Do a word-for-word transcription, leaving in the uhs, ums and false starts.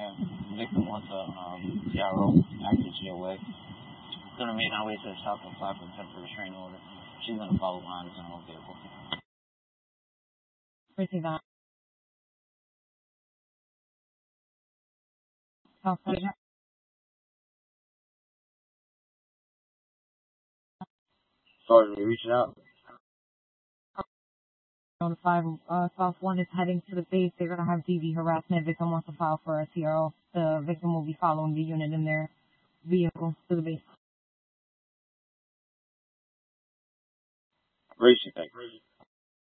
there. The victim wants a um, T R O, active G O A. Gonna make our way to the shop and apply for a temporary restraining order. She's gonna follow behind us in her own vehicle. Receive that. California. Sorry, we reaching out. On five, uh, South one is heading to the base. They're gonna have D V harassment. Victim wants to file for a T R O. The victim will be following the unit in their vehicle to the base. Racing, thank you.